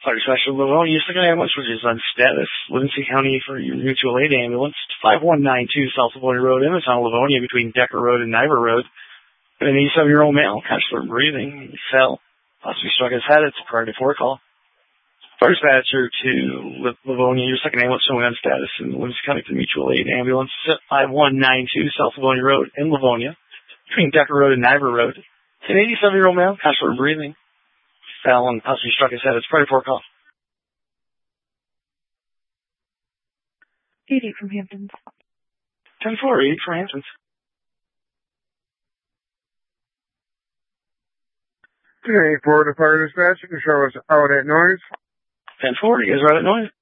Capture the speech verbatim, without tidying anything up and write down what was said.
Fire Special Livonia, your second ambulance, which is on status. Livingston County for your mutual aid ambulance. five one nine two South Livonia Road, Emmons on Livonia between Decker Road and Niver Road. An eighty-seven-year-old male, conscious of breathing. He fell. Possibly struck his head. It's a priority four call. Fire dispatcher to Livonia, your second ambulance showing on status in Livingston County for mutual aid ambulance. five one nine two South Livonia Road in Livonia between Decker Road and Niver Road. An eighty-seven-year-old male, conscious of breathing. Fell and possibly struck his head. It's priority four call. eight eight from Hamptons. ten four, eight from Hamptons. ten eight four to Fire Dispatch. You can show us out at noise. ten four, you guys are out at noise.